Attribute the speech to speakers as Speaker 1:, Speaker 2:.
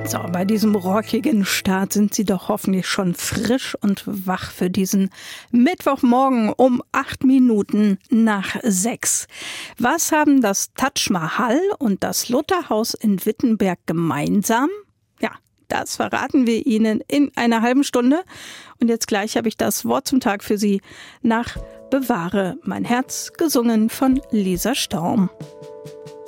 Speaker 1: So, bei diesem rockigen Start sind Sie doch hoffentlich schon frisch und wach für diesen Mittwochmorgen um 8 Minuten nach 6. Was haben das Taj Mahal und das Lutherhaus in Wittenberg gemeinsam? Ja, das verraten wir Ihnen in einer halben Stunde. Und jetzt gleich habe ich das Wort zum Tag für Sie nach Bewahre mein Herz, gesungen von Lisa Storm.